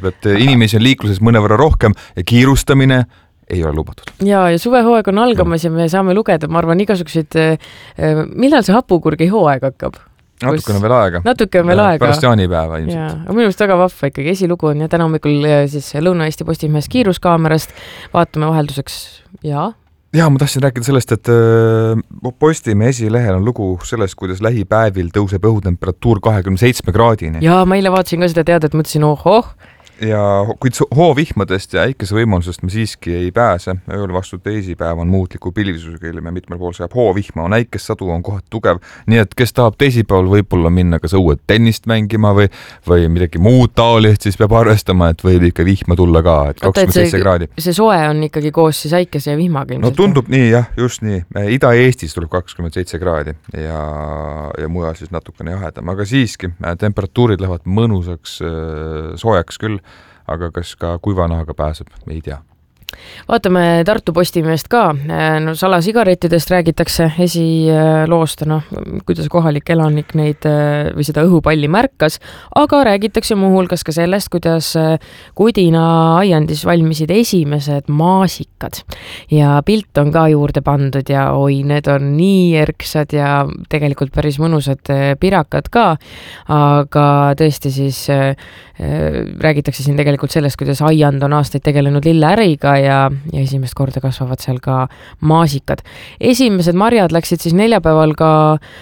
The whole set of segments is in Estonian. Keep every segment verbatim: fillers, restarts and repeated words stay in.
tähendab, et inimesi on liikluses mõnevõrra rohkem ja kiirustamine ei ole lubatud. Ja, ja suvehooaeg on algamas ja me saame lugeda, ma arvan, igasuguseid, millal see hapukurgi hooaeg hakkab? Natuke on veel aega. Natuke on veel aega. Pärast jaanipäeva ilmselt. Ja, minu arust väga vahva ikkagi. Esilugu on ja täna hommikul siis Lõuna-Eesti Postimehes kiiruskaamerast. Vaatame vahelduseks. Ja. Ja, ma tahtsin rääkida sellest, et Postimehe esilehel on lugu sellest, kuidas lähipäevil tõuseb õhutemperatuur kahekümne seitsme kraadini. Ja, ma eile vaatasin ka seda teada, et mõtlesin, ohoh. Ja kuid hoovihmadest ja äikese võimalusest me siiski ei pääse. Ööl vastu teisipäev on muutliku pilvisusega ilme mitmel pool sajab hoovihma, on äikest sadu, on kohati tugev. Nii et kes tahab teisipäeval võib-olla minna kas õued tennist mängima või, või midagi muud taoli, siis peab arvestama, et võib ikka vihma tulla ka, et kakskümmend seitse kraadi. See soe on ikkagi koos siis äikese ja vihmaga. No tundub nii, jah, just nii. Ida-Eestis tuleb kakskümmend seitse kraadi ja, ja mujal siis natukene jahedam, aga siiski temperatuurid lähevad mõnusaks soojaks küll. Aga kas ka kuivanahaga pääseb, ei tea. Vaatame Tartu Postimehest ka. No, salasigarettidest räägitakse esiloost, no, kuidas kohalik elanik neid või seda õhupalli märkas, aga räägitakse muuhulgas ka sellest, kuidas Kudina aiandis valmisid esimesed maasikad. Ja pilt on ka juurde pandud ja oi, need on nii erksad ja tegelikult päris mõnusad pirakad ka, aga tõesti siis räägitakse siin tegelikult sellest, kuidas aiand on aastaid tegelenud lilleäriga ja, ja esimest korda kasvavad seal ka maasikad. Esimesed marjad läksid siis neljapäeval ka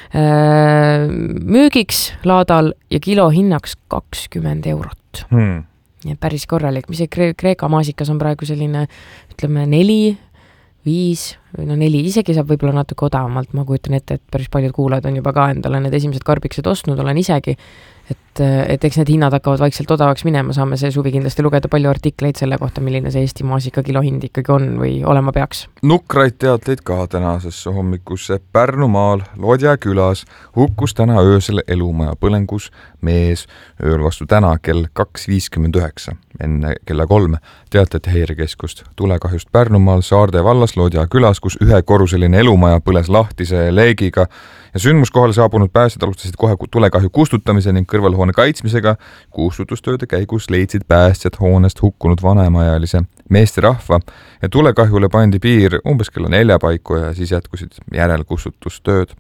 äh, müügiks laadal ja kilo hinnaks kakskümmend eurot. Hmm. Ja päris korralik. Mis see Kre- Kreeka maasikas on praegu selline, ütleme, neli, viis, või no neli, isegi saab võib-olla natuke odavamalt. Ma kujutan ette, et päris paljud kuulajad on juba ka endale need esimesed karbiksed ostnud, olen isegi, et, et eks need hinnad hakkavad vaikselt odavaks minema, saame see suvi kindlasti lugeda palju artikleid selle kohta, milline see Eesti maasika kilohind ikkagi on või olema peaks. Nukraid teatleid ka tänasesse hommikusse Pärnumaal Lodja külas hukkus täna öösel elumaja põlengus mees ööl vastu täna kell kaks viiskümmend üheksa enne kella kolme teatati Häirekeskust tulekahjust Pärnumaal Saarde vallas Lodja külas, kus ühekorruseline elumaja põles lahtise leegiga ja sündmuskohale saabunud päästjad alustasid kohe tulekahju kustutamise ning kõrvalhoone kaitsmisega. Kustutustööde käigus leidsid päästjad hoonest hukkunud vanemaealise meesterahva ja tulekahjule pandi piir umbes kella nelja paiku ja siis jätkusid järelkustutustööd.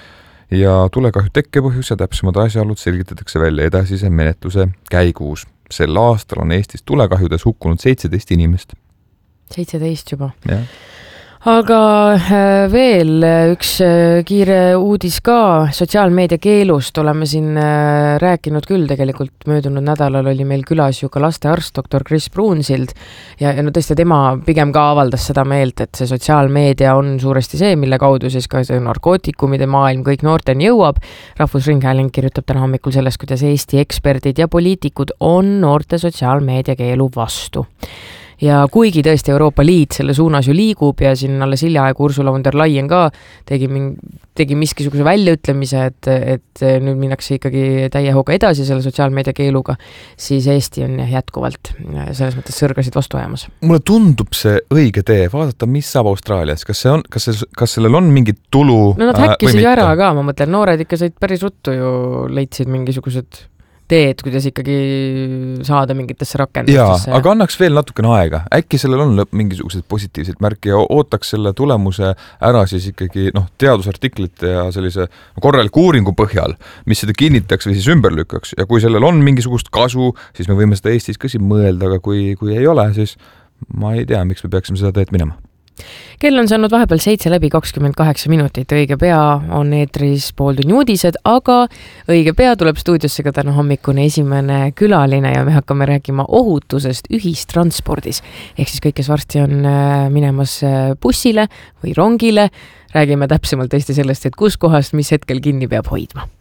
Ja tulekahju tekkepõhjus ja täpsemad asjaolud selgitatakse välja edasise menetluse käigus. Sel aastal on Eestis tulekahjudes hukkunud seitseteist inimest. seitseteist juba. Ja. Aga veel üks kiire uudis ka sotsiaalmeedia keelust. Oleme siin rääkinud küll tegelikult möödunud nädalal oli meil külas ju ka lastearst doktor Chris Bruunsild ja, ja no tõesti tema pigem ka avaldas seda meelt, et see sotsiaalmeedia on suuresti see, mille kaudu siis ka see narkootikumide maailm kõik noorteni jõuab. Rahvusringhääling kirjutab täna hommikul sellest, kuidas Eesti eksperdid ja poliitikud on noorte sotsiaalmeedia keelu vastu. Ja kuigi tõesti Euroopa Liit selle suunas ju liigub ja siin alles hiljaaegu Ursula von der Leyen ka tegi, tegi miskisuguse väljaütlemise, et, et nüüd minnakse ikkagi täie hooga edasi selle sotsiaalmeedia keeluga, siis Eesti on jätkuvalt selles mõttes sõrgasid vastu ajamas. Mulle tundub see õige tee, vaadata, mis saab Austraalias. Kas, see on, kas, see, kas sellel on mingi tulu? No nad häkkisid ju ära ka, ma mõtlen, noored ikka said päris ruttu ju leidsid mingisugused teed, kuidas ikkagi saada mingitesse rakendustesse. Jaa, aga annaks veel natukene aega. Äkki sellel on lõpp mingisugused positiivsed märki ja ootaks selle tulemuse ära siis ikkagi noh, teadusartiklite ja sellise korraliku uuringu põhjal, mis seda kinnitaks või siis ümber lükkaks. Ja kui sellel on mingisugust kasu, siis me võime seda Eestis ka siin mõelda, aga kui, kui ei ole, siis ma ei tea, miks me peaksime seda teed minema. Kell on saanud vahepeal seitse läbi kakskümmend kaheksa minutit, õige pea on eetris pooltunni uudised, aga õige pea tuleb stuudiosse ka täna hommikune esimene külaline ja me hakkame rääkima ohutusest ühistranspordis. Ehk siis kõik, kes varsti on minemas bussile või rongile, räägime täpsemalt tõesti sellest, et kus kohast, mis hetkel kinni peab hoidma.